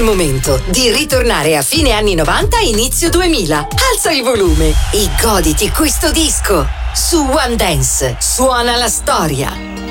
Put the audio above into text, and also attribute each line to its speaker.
Speaker 1: momento di ritornare a fine anni 90 inizio 2000. Alza il volume e goditi questo disco. Su One Dance suona la storia.